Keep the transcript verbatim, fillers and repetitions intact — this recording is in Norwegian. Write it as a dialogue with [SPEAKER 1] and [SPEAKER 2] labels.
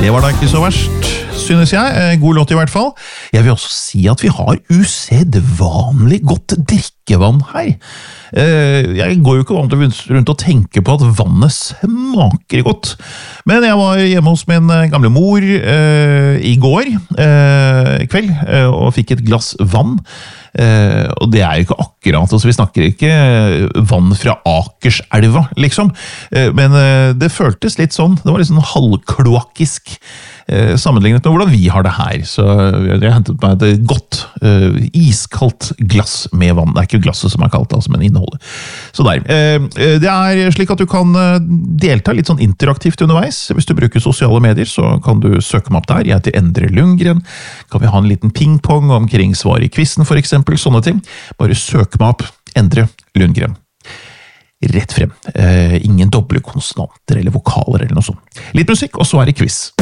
[SPEAKER 1] Det var da ikke så verst, synes jeg. God låt i hvert fall. Jeg vil også si at vi har usedvanlig godt drikkevann her. Jeg går jo ikke vant rundt og tenker på at vannet smaker godt. Men jeg var hjemme hos min gamle mor eh, i går eh, kveld eh, og fikk et glass vann. Eh, og det er jo ikke akkurat, altså vi snakker ikke vann fra Akerselva, liksom. Eh, men eh, det føltes litt sånn, det var litt sånn halvkloakisk eh, sammenlignet med hvordan vi har det her. Så jeg har hentet meg et godt, eh, iskaldt glass med vann. Det er ikke glasset som er kaldt, altså, men innholdet. Så der. Eh, det er slik at du kan delta litt sånn interaktivt underveis. Hvis du bruker sosiale medier, så kan du søke meg opp der. Jeg heter Endre Lundgren. Kan vi ha en liten pingpong omkring svar i quizen, for eksempel? Sånne ting. Bare søk meg opp. Endre Lundgren. Rett frem. Eh, ingen doble konsonanter eller vokaler eller noe sånt. Litt musikk, og så er det quiz.